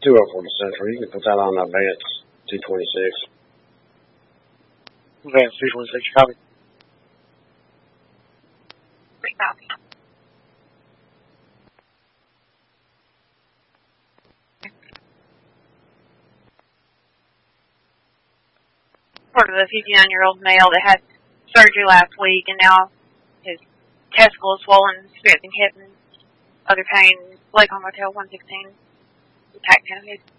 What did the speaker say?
204 to Central. You can put that on Advance 226. Advance 226, copy. Copy. Part of a 59-year-old male that had surgery last week, and now his testicle is swollen, experiencing hip and other pain. Lake on Motel 116. Attack 10.